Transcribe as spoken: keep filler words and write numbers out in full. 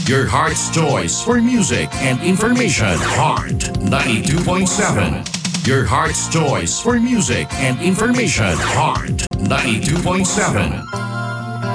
Your heart's choice for music and information. Heart ninety-two point seven. Your heart's choice for music and information. Heart ninety-two point seven.